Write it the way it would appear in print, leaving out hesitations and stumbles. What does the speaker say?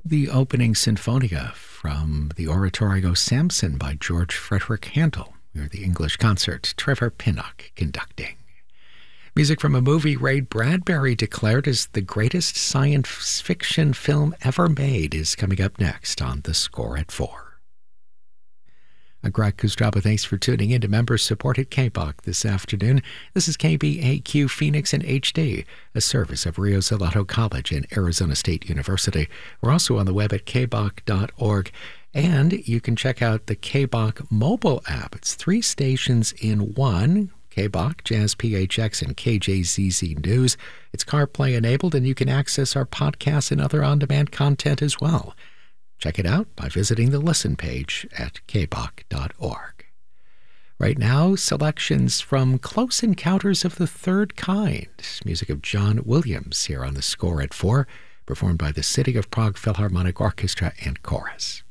The opening Sinfonia from the oratorio Samson by George Frederick Handel. We heard the English concert, Trevor Pinnock conducting. Music from a movie Ray Bradbury declared as the greatest science fiction film ever made is coming up next on The Score at 4. I'm Greg Kustraba. Thanks for tuning in to member-supported KBOC this afternoon. This is KBAQ Phoenix in HD, a service of Rio Salado College and Arizona State University. We're also on the web at kboc.org, and you can check out the KBOC mobile app. It's 3 stations in one: KBOC, Jazz PHX, and KJZZ News. It's CarPlay enabled, and you can access our podcasts and other on-demand content as well. Check it out by visiting the Listen page at kboc.org. Right now, selections from Close Encounters of the Third Kind, music of John Williams here on The Score at 4, performed by the City of Prague Philharmonic Orchestra and Chorus.